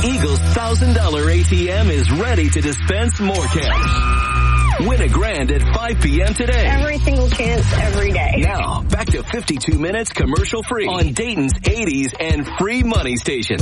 Eagle's $1,000 ATM is ready to dispense more cash. Win a grand at 5 p.m. today. Every single chance, every day. Now, back to 52 minutes commercial free on Dayton's 80s and free money station.